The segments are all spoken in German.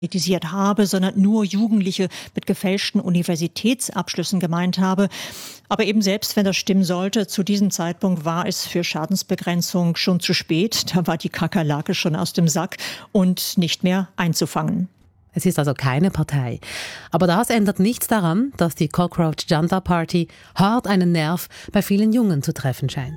kritisiert habe, sondern nur Jugendliche mit gefälschten Universitätsabschlüssen gemeint habe. Aber eben selbst wenn das stimmen sollte, zu diesem Zeitpunkt war es für Schadensbegrenzung schon zu spät. Da war die Kakerlake schon aus dem Sack und nicht mehr einzufangen. Es ist also keine Partei. Aber das ändert nichts daran, dass die Cockroach Junta Party hart einen Nerv bei vielen Jungen zu treffen scheint.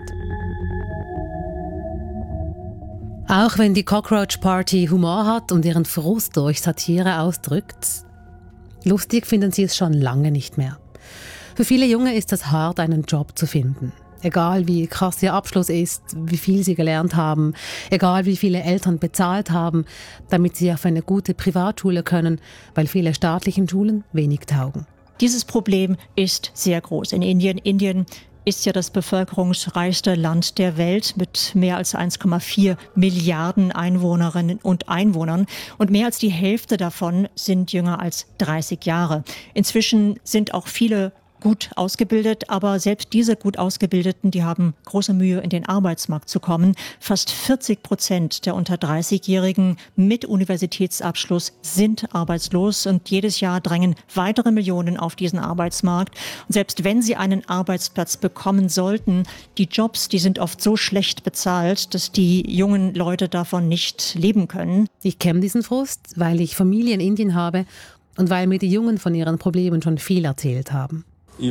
Auch wenn die Cockroach Party Humor hat und ihren Frust durch Satire ausdrückt, lustig finden sie es schon lange nicht mehr. Für viele Junge ist es hart, einen Job zu finden. Egal wie krass ihr Abschluss ist, wie viel sie gelernt haben, egal wie viele Eltern bezahlt haben, damit sie auf eine gute Privatschule können, weil viele staatlichen Schulen wenig taugen. Dieses Problem ist sehr groß in Indien. Indien ist ja das bevölkerungsreichste Land der Welt mit mehr als 1,4 Milliarden Einwohnerinnen und Einwohnern. Und mehr als die Hälfte davon sind jünger als 30 Jahre. Inzwischen sind auch viele gut ausgebildet, aber selbst diese gut Ausgebildeten, die haben große Mühe, in den Arbeitsmarkt zu kommen. Fast 40% der unter 30-Jährigen mit Universitätsabschluss sind arbeitslos und jedes Jahr drängen weitere Millionen auf diesen Arbeitsmarkt. Und selbst wenn sie einen Arbeitsplatz bekommen sollten, die Jobs, die sind oft so schlecht bezahlt, dass die jungen Leute davon nicht leben können. Ich kenne diesen Frust, weil ich Familie in Indien habe und weil mir die Jungen von ihren Problemen schon viel erzählt haben.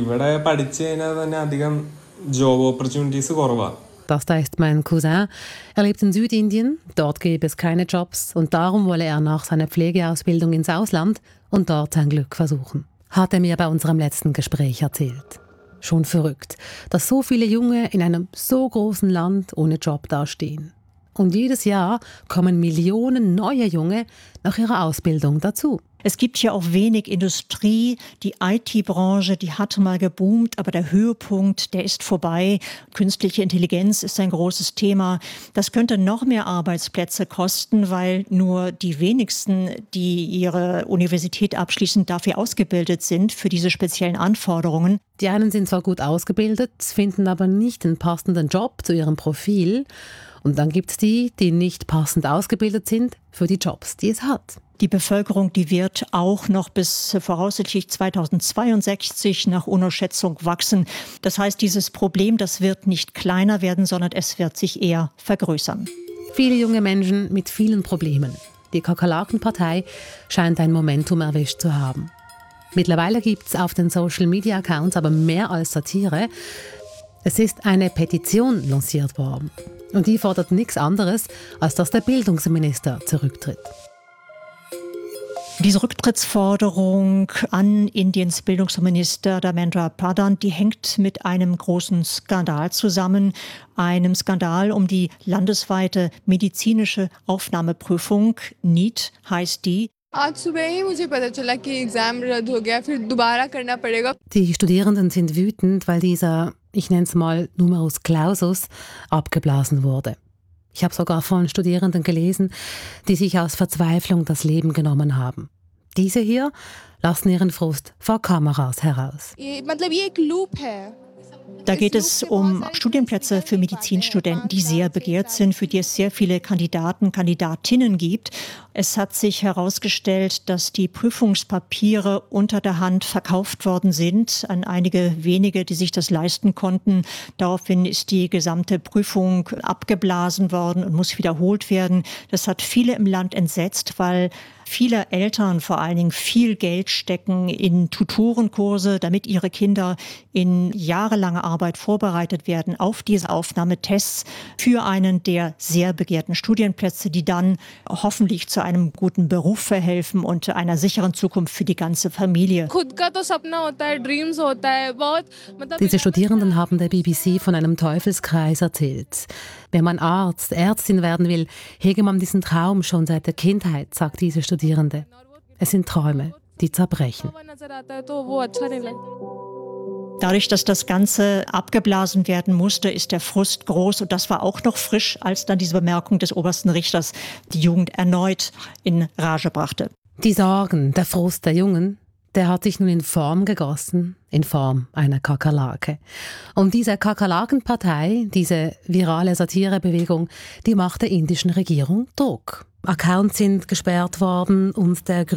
Das da ist mein Cousin. Er lebt in Südindien, dort gäbe es keine Jobs und darum wolle er nach seiner Pflegeausbildung ins Ausland und dort sein Glück versuchen. Hat er mir bei unserem letzten Gespräch erzählt. Schon verrückt, dass so viele Junge in einem so großen Land ohne Job dastehen. Und jedes Jahr kommen Millionen neue Junge nach ihrer Ausbildung dazu. Es gibt hier auch wenig Industrie. Die IT-Branche, die hat mal geboomt, aber der Höhepunkt, der ist vorbei. Künstliche Intelligenz ist ein großes Thema. Das könnte noch mehr Arbeitsplätze kosten, weil nur die wenigsten, die ihre Universität abschließen, dafür ausgebildet sind, für diese speziellen Anforderungen. Die einen sind zwar gut ausgebildet, finden aber nicht den passenden Job zu ihrem Profil. Und dann gibt es die, die nicht passend ausgebildet sind für die Jobs, die es hat. Die Bevölkerung, die wird auch noch bis voraussichtlich 2062 nach UNO-Schätzung wachsen. Das heißt, dieses Problem, das wird nicht kleiner werden, sondern es wird sich eher vergrößern. Viele junge Menschen mit vielen Problemen. Die Kakerlakenpartei scheint ein Momentum erwischt zu haben. Mittlerweile gibt es auf den Social-Media-Accounts aber mehr als Satire. Es ist eine Petition lanciert worden. Und die fordert nichts anderes, als dass der Bildungsminister zurücktritt. Diese Rücktrittsforderung an Indiens Bildungsminister Dharmendra Pradhan, die hängt mit einem großen Skandal zusammen. Einem Skandal um die landesweite medizinische Aufnahmeprüfung. NEET heißt die. Die Studierenden sind wütend, weil dieser, ich nenne es mal Numerus Clausus, abgeblasen wurde. Ich habe sogar von Studierenden gelesen, die sich aus Verzweiflung das Leben genommen haben. Diese hier lassen ihren Frust vor Kameras heraus. Da geht es um Studienplätze für Medizinstudenten, die sehr begehrt sind, für die es sehr viele Kandidaten, Kandidatinnen gibt. Es hat sich herausgestellt, dass die Prüfungspapiere unter der Hand verkauft worden sind an einige wenige, die sich das leisten konnten. Daraufhin ist die gesamte Prüfung abgeblasen worden und muss wiederholt werden. Das hat viele im Land entsetzt, weil viele Eltern vor allen Dingen viel Geld stecken in Tutorenkurse, damit ihre Kinder in jahrelanger Arbeit vorbereitet werden auf diese Aufnahmetests für einen der sehr begehrten Studienplätze, die dann hoffentlich zu einem guten Beruf verhelfen und einer sicheren Zukunft für die ganze Familie. Diese Studierenden haben der BBC von einem Teufelskreis erzählt. Wenn man Arzt, Ärztin werden will, hege man diesen Traum schon seit der Kindheit, sagt diese Studierende. Es sind Träume, die zerbrechen. Dadurch, dass das Ganze abgeblasen werden musste, ist der Frust groß. Und das war auch noch frisch, als dann diese Bemerkung des obersten Richters die Jugend erneut in Rage brachte. Die Sorgen, der Frust der Jungen, der hat sich nun in Form gegossen, in Form einer Kakerlake. Und diese Kakerlakenpartei, diese virale Satirebewegung, die macht der indischen Regierung Druck. Accounts sind gesperrt worden und der